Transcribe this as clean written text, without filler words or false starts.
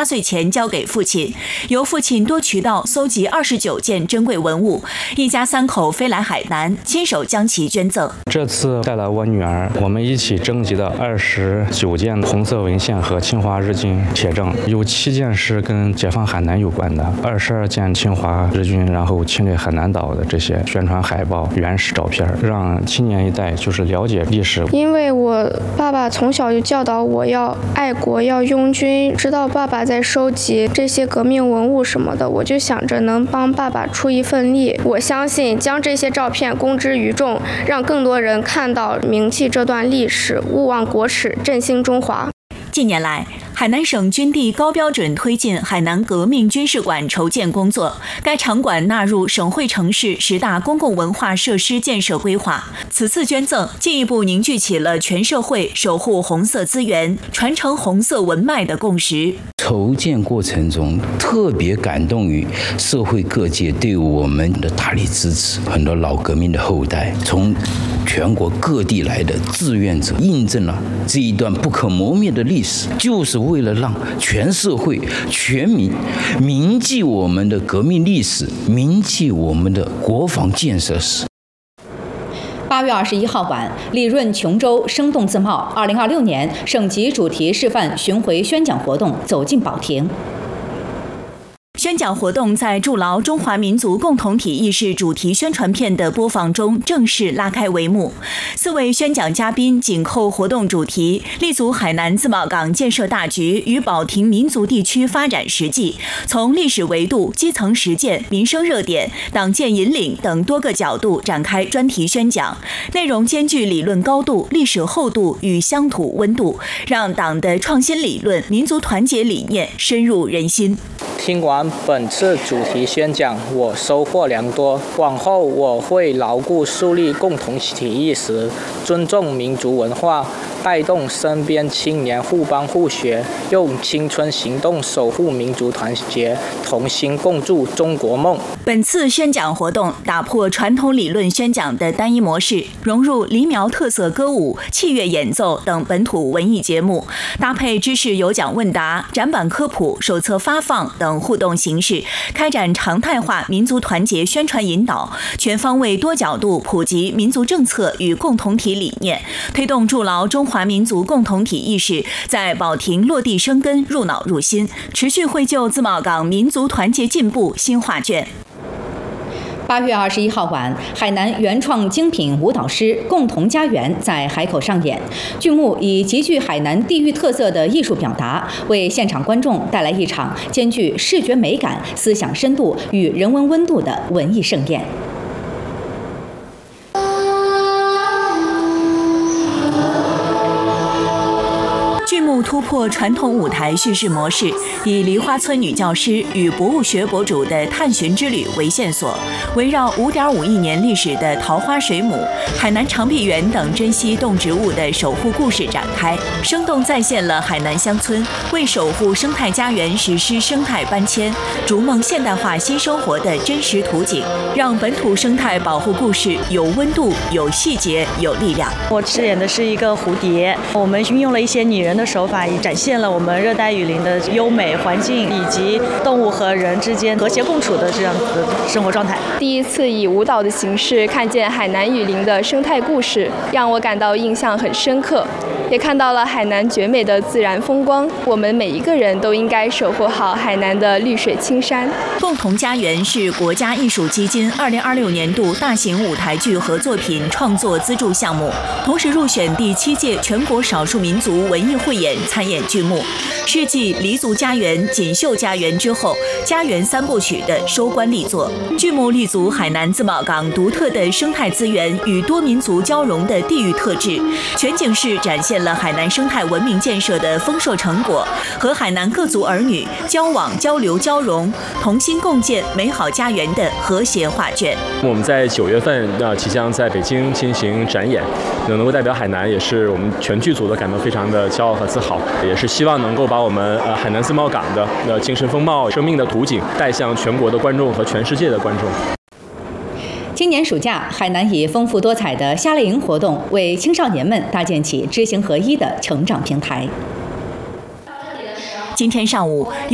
18岁前交给父亲，由父亲多渠道搜集29件珍贵文物，一家3口飞来海南，亲手将其捐赠。 这次带来我女儿，我们一起征集的29件红色文献和侵华日军铁证，有7件是跟解放海南有关的，22件侵华日军然后侵略海南岛的这些宣传海报、原始照片，让青年一代就是了解历史。 因为我爸爸从小就教导我要爱国、要拥军，知道爸爸在收集这些革命文物什么的，我就想着能帮爸爸出一份力。我相信将这些照片公之于众，让更多人看到铭记这段历史，勿忘国史，振兴中华。 近年来，海南省军地高标准推进海南革命军事馆筹建工作，该场馆纳入省会城市10大公共文化设施建设规划。此次捐赠进一步凝聚起了全社会守护红色资源、传承红色文脉的共识。 筹建过程中特别感动于社会各界对我们的大力支持，很多老革命的后代从全国各地来的志愿者，印证了这一段不可磨灭的历史，就是为了让全社会、全民铭记我们的革命历史，铭记我们的国防建设史。 8月21号晚，李润琼州生动自贸2026年省级主题示范巡回宣讲活动走进保亭。 宣讲活动在筑牢中华民族共同体意识主题宣传片的播放中正式拉开帷幕。4位宣讲嘉宾紧扣活动主题，立足海南自贸港建设大局与保亭民族地区发展实际，从历史维度、基层实践、民生热点、党建引领等多个角度展开专题宣讲，内容兼具理论高度、历史厚度与乡土温度，让党的创新理论、民族团结理念深入人心。 听完本次主题宣讲，我收获良多。往后我会牢固树立共同体意识，尊重民族文化，带动身边青年互帮互学，用青春行动守护民族团结，同心共筑中国梦。 本次宣讲活动打破传统理论宣讲的单一模式，融入黎苗特色歌舞、器乐演奏等本土文艺节目，搭配知识有奖问答、展板科普、手册发放等互动形式，开展常态化民族团结宣传引导，全方位多角度普及民族政策与共同体理念，推动筑牢中华民族共同体意识在保亭落地生根、入脑入心，持续绘就自贸港民族团结进步新画卷。 8月21号晚，海南原创精品舞蹈师《共同家园》在海口上演。剧目以极具海南地域特色的艺术表达，为现场观众带来一场兼具视觉美感、思想深度与人文温度的文艺盛宴。 剧目突破传统舞台叙事模式，以梨花村女教师与博物学博主的探寻之旅为线索，围绕5.5亿年历史的桃花水母、海南长臂猿等珍稀动植物的守护故事展开，生动再现了海南乡村为守护生态家园实施生态搬迁、逐梦现代化新生活的真实图景，让本土生态保护故事有温度、有细节、有力量。 我饰演的是一个蝴蝶，我们运用了一些拟人的手法，也展现了我们热带雨林的优美环境以及动物和人之间和谐共处的这样子的生活状态。 第一次以舞蹈的形式看见海南雨林的生态故事，让我感到印象很深刻，也看到了海南绝美的自然风光。我们每一个人都应该守护好海南的绿水青山。 共同家园是国家艺术基金2026年度大型舞台剧和作品创作资助项目，同时入选第7届全国少数民族文艺汇演参演剧目，是继黎族家园、锦绣家园之后家园3部曲的收官力作。剧目立足海南自贸港独特的生态资源与多民族交融的地域特质，全景式展现了海南生态文明建设的丰硕成果和海南各族儿女交往、交流、交融，同心共建美好家园的和谐画卷。 我们在9月份即将在北京进行展演，能够代表海南，也是我们全剧组的感到非常的骄傲和自豪，也是希望能够把我们海南自贸港的精神风貌、生命的图景带向全国的观众和全世界的观众。 今年暑假，海南以丰富多彩的夏令营活动，为青少年们搭建起知行合一的成长平台。 今天上午。